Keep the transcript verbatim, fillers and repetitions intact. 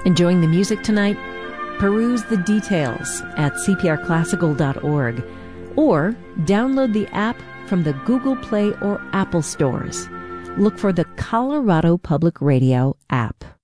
Enjoying the music tonight? Peruse the details at c p r classical dot org or download the app from the Google Play or Apple stores. Look for the Colorado Public Radio app.